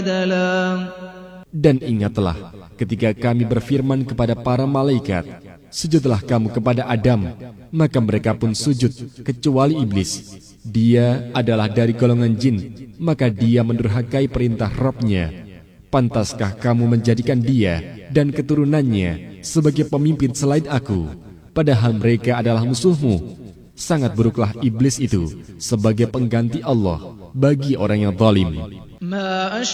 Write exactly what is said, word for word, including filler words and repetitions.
Dan ingatlah ketika kami berfirman kepada para malaikat, sujudlah kamu kepada Adam, maka mereka pun sujud kecuali iblis. Dia adalah dari golongan jin, maka dia mendurhakai perintah Rabb-Nya. Pantaskah kamu menjadikan dia dan keturunannya sebagai pemimpin selain aku, padahal mereka adalah musuhmu? Sangat buruklah iblis itu sebagai pengganti Allah bagi orang yang zalim.